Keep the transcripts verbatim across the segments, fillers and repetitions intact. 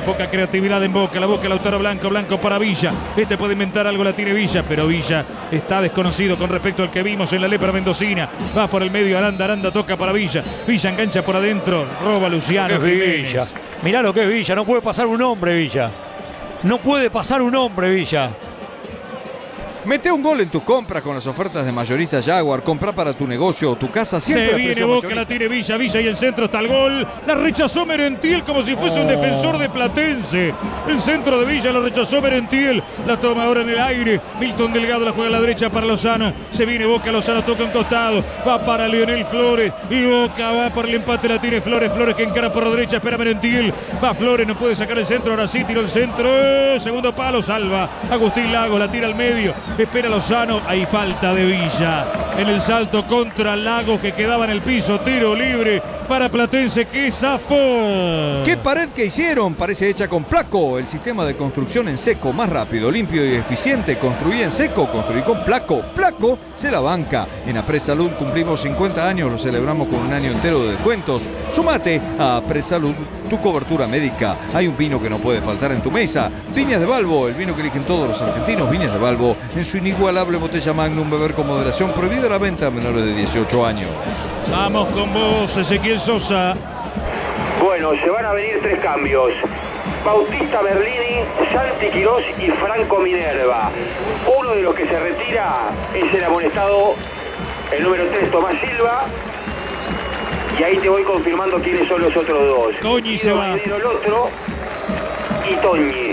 Poca creatividad en Boca, la Boca Lautaro Blanco, Blanco para Villa. Este puede inventar algo, la tiene Villa, pero Villa está desconocido con respecto al que vimos en la lepra mendocina. Va por el medio Aranda, Aranda toca para Villa. Villa engancha por adentro, roba Luciano Jiménez. Villa. Mirá lo que es Villa, no puede pasar un hombre Villa. No puede pasar un hombre Villa. Mete un gol en tus compras con las ofertas de Mayorista Jaguar. Compra para tu negocio o tu casa. Siempre se viene Boca, la tiene Villa, Villa y el centro está el gol. La rechazó Merentiel como si fuese oh. un defensor de Platense. El centro de Villa lo rechazó Merentiel. La toma ahora en el aire. Milton Delgado la juega a la derecha para Lozano. Se viene Boca, Lozano toca un costado. Va para Lionel Flores. Y Boca va por el empate, la tiene Flores. Flores que encara por la derecha, espera Merentiel. Va Flores, no puede sacar el centro. Ahora sí, tiró el centro. Segundo palo, salva. Agustín Lagos la tira al medio. Espera Lozano, hay falta de Villa en el salto contra Lagos que quedaba en el piso, tiro libre para Platense que zafó. ¿Qué pared que hicieron? Parece hecha con Placo, el sistema de construcción en seco, más rápido, limpio y eficiente. Construí en seco, construí con Placo. Placo se la banca. En Apresalud cumplimos cincuenta años, lo celebramos con un año entero de descuentos. Sumate a Apresalud, tu cobertura médica. Hay un vino que no puede faltar en tu mesa. Viñas de Balbo, el vino que eligen todos los argentinos. Viñas de Balbo, en su inigualable botella Magnum, beber con moderación, prohibida la venta a menores de dieciocho años. Vamos con vos, Ezequiel Sosa. Bueno, se van a venir tres cambios. Bautista Merlini, Santi Quirós y Franco Minerva. Uno de los que se retira es el amonestado, el número tres, Tomás Silva. Y ahí te voy confirmando quiénes son los otros dos. Toñi se va. El otro y Toñi.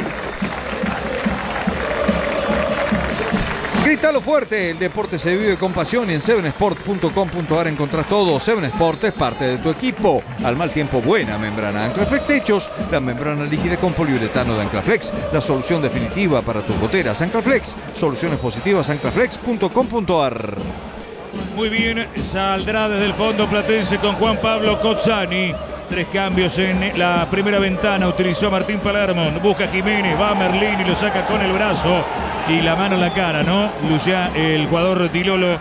Grítalo fuerte, el deporte se vive con pasión y en seven sport punto com punto a r encontrás todo. seven Sport es parte de tu equipo. Al mal tiempo, buena membrana Anclaflex Techos, la membrana líquida con poliuretano de Anclaflex, la solución definitiva para tus goteras. Anclaflex, soluciones positivas, anclaflex punto com punto a r. Muy bien, saldrá desde el fondo Platense con Juan Pablo Cozzani. Tres cambios en la primera ventana. Utilizó Martín Palermo. Busca Jiménez. Va Merlín y lo saca con el brazo. Y la mano en la cara, ¿no? Lucia, el jugador Dilolo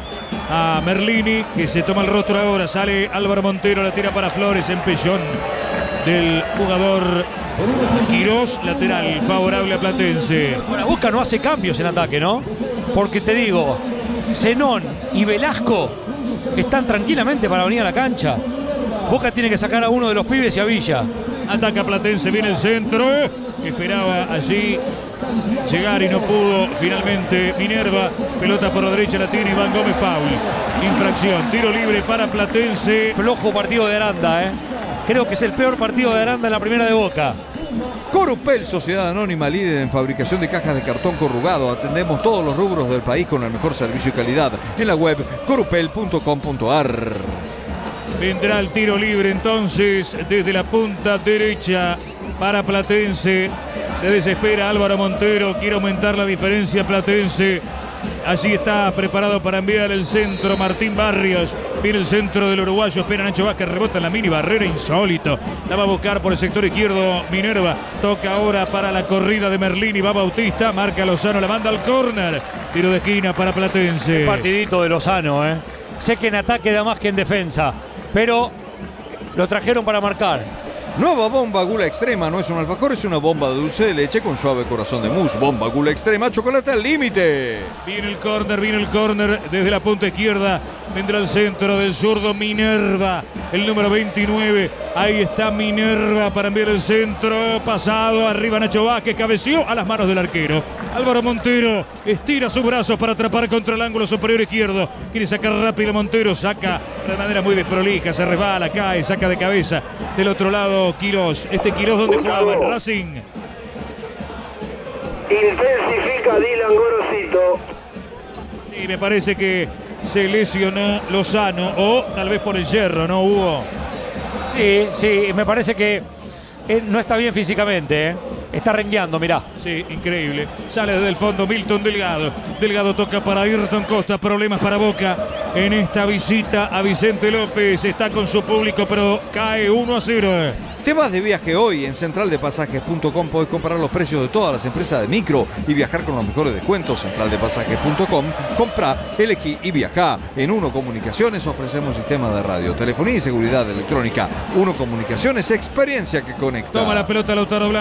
a Merlini, que se toma el rostro ahora. Sale Álvaro Montero, la tira para Flores. Empellón del jugador Quirós, lateral, favorable a Platense. Bueno, Boca no hace cambios en ataque, ¿no? Porque te digo, Zenón y Velasco están tranquilamente para venir a la cancha. Boca tiene que sacar a uno de los pibes y a Villa. Ataca Platense, viene el centro. Esperaba allí llegar y no pudo. Finalmente Minerva, pelota por la derecha, la tiene Iván Gómez, foul. Infracción, tiro libre para Platense. Flojo partido de Aranda, ¿eh? Creo que es el peor partido de Aranda en la primera de Boca. Corupel, sociedad anónima líder en fabricación de cajas de cartón corrugado. Atendemos todos los rubros del país con el mejor servicio y calidad. En la web corupel punto com punto a r. Vendrá el tiro libre entonces desde la punta derecha para Platense. Se desespera Álvaro Montero, quiere aumentar la diferencia Platense. Allí está preparado para enviar el centro Martín Barrios. Viene el centro del uruguayo, espera Nacho Vázquez, rebota en la mini barrera, insólito. La va a buscar por el sector izquierdo Minerva. Toca ahora para la corrida de Merlini, va Bautista, marca Lozano, la manda al córner. Tiro de esquina para Platense. El partidito de Lozano, ¿eh? Sé que en ataque da más que en defensa, pero lo trajeron para marcar. Nueva bomba Gula Extrema, no es un alfajor, es una bomba de dulce de leche con suave corazón de mousse. Bomba Gula Extrema, chocolate al límite. Viene el córner, viene el córner desde la punta izquierda. Vendrá el centro del zurdo Minerva, el número veintinueve. Ahí está Minerva para enviar el centro. Pasado, arriba Nacho Vázquez, cabeció a las manos del arquero. Álvaro Montero estira sus brazos para atrapar contra el ángulo superior izquierdo. Quiere sacar rápido Montero, saca de manera muy desprolija, se resbala, cae, saca de cabeza. Del otro lado Quirós, este Quirós donde jugaba en Racing. Intensifica Dylan Gorosito. Y me parece que se lesionó Lozano, o tal vez por el hierro, ¿no, Hugo? Sí, sí, me parece que él no está bien físicamente, ¿eh? Está rengueando, mirá. Sí, increíble. Sale desde el fondo Milton Delgado. Delgado toca para Ayrton Costa. Problemas para Boca en esta visita a Vicente López. Está con su público, pero cae uno a cero. Te vas de viaje hoy. En central de pasajes punto com podés comparar los precios de todas las empresas de micro y viajar con los mejores descuentos. central de pasajes punto com. Comprá, elegí y viajá. En Uno Comunicaciones ofrecemos sistemas de radio, telefonía y seguridad electrónica. Uno Comunicaciones, experiencia que conecta. Toma la pelota Lautaro Blanco.